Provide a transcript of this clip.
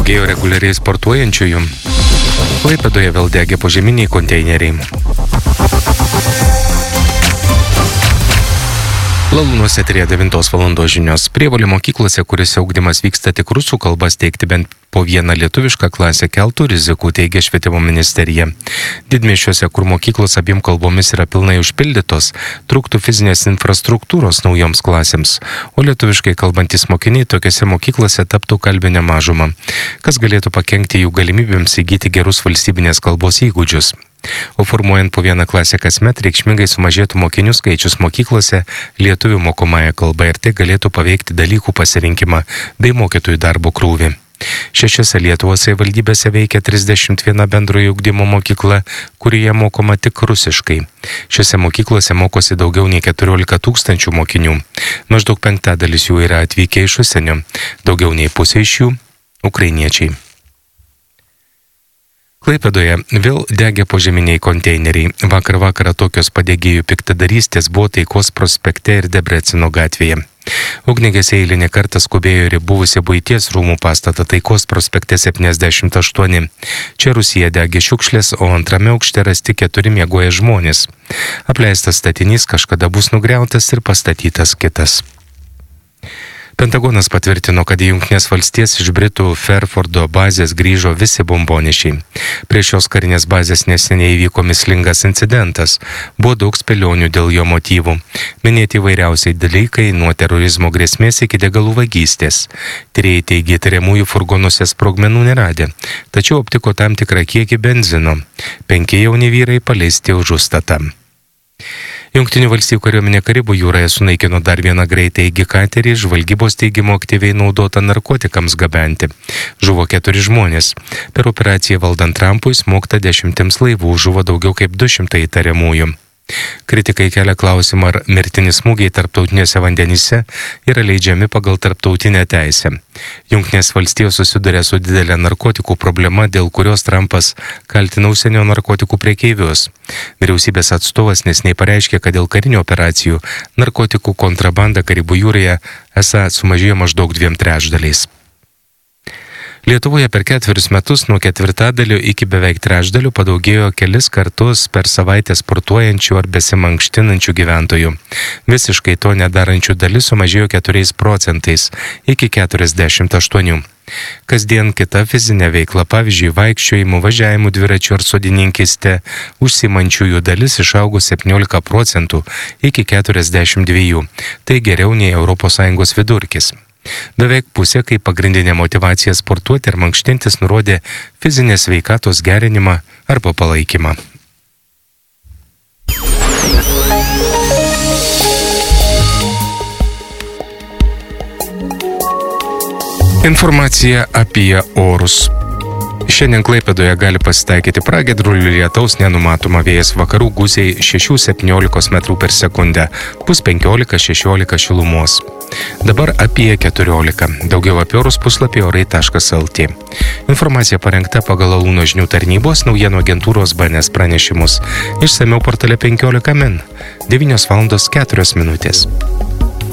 Padaugėjo reguliariai sportuojančiųjų. Klaipėdoje vėl degė požeminiai konteineriai. Lalūnuose 9 valandos žinios. Prievolė mokyklose, kuriuose ugdymas vyksta tik rusų kalba, steigti bent po vieną lietuvišką klasę keltų rizikų, teigia Švietimo ministerija. Didmiesčiuose, kur mokyklos abiem kalbomis yra pilnai užpildytos, trūktų fizinės infrastruktūros naujoms klasėms, o lietuviškai kalbantys mokiniai tokiose mokyklose taptų kalbinę mažumą, kas galėtų pakenkti jų galimybėms įgyti gerus valstybinės kalbos įgūdžius. O formuojant po vieną klasę kasmet reikšmingai sumažėtų mokinių skaičius mokyklose lietuvių mokomąją kalbą ir tai galėtų paveikti dalykų pasirinkimą bei mokytojų darbo krūvį. 6 Lietuvos savivaldybėse veikia 31 bendrojo ugdymo mokykla, kurioje mokoma tik rusiškai. Šiose mokyklose mokosi daugiau nei 14 000 mokinių. Maždaug 1/5 jų yra atvykę iš užsienio, daugiau nei pusė iš jų ukrainiečiai. Klaipėdoje vėl degė požeminiai konteineriai. Vakar vakarą tokios padegėjų piktadarystės buvo Taikos prospekte ir Debrecino gatvėje. Ugniagesiai eilinį kartą skubėjo ir į buvusią buities rūmų pastatą Taikos prospekte 78. Čia Rusija degė šiukšlės, o antrame aukšte rasti 4 miegoję žmonės. Apleistas statinys kažkada bus nugriautas ir pastatytas kitas. Pentagonas patvirtino, kad į Jungtinės valstijas iš Britų Fairfordo bazės grįžo visi bombonešiai. Prie šios karinės bazės neseniai įvyko mįslingas incidentas. Buvo daug spėlionių dėl jo motyvų. Minėti įvairiausiai dalykai nuo terorizmo grėsmės iki degalų vagystės. Tyrėjai teigia, įtariamųjų furgonuose sprogmenų neradė, tačiau aptiko tam tikrą kiekį benzino. 5 jauni vyrai paleisti už užstatą. Jungtinių valstijų kariuomenė Karibų jūroje sunaikino dar vieną greitaeigį katerį, žvalgybos teigimu aktyviai naudota narkotikams gabenti. Žuvo 4 žmonės. Per operaciją valdant Trampui smogta 10 laivų, žuvo daugiau kaip 200 įtariamųjų. Kritikai kelia klausimą, ar mirtini smūgiai tarptautinėse vandenyse yra leidžiami pagal tarptautinę teisę. Jungtinės valstijos susiduria su didelė narkotikų problema, dėl kurios Trumpas kaltina užsienio narkotikų prekeivius. Vyriausybės atstovas neseniai pareiškė, kad dėl karinių operacijų narkotikų kontrabanda Karibų jūroje esą sumažėjo maždaug 2/3. Lietuvoje per 4 metus nuo 1/4 iki beveik 1/3 padaugėjo kelis kartus per savaitę sportuojančių ar besimankštinančių gyventojų. Visiškai to nedarančių dalis sumažėjo 4% iki 48. Kasdien kita fizinė veikla, pavyzdžiui, vaikščiojimų, važiavimų dviračių ar sodininkystė, užsiimančiųjų dalis išaugo 17% iki 42. Tai geriau nei ES vidurkis. Beveik pusė, kaip pagrindinė motyvacija sportuoti ir mankštintis, nurodė fizinės sveikatos gerinimą arba palaikymą. Informacija apie orus. Šiandien Klaipėdoje gali pasitaikyti pragiedrulių, lietaus nenumatoma, vėjas vakarų gūsiai 6–17 m/s, bus 15–16 šilumos. Dabar apie 14. Daugiau apie orus puslapį orai.lt. Informacija parengta pagal Lalūno žinių tarnybos naujienų agentūros BNS pranešimus. Išsamiau portale 15 min. 9:04 min.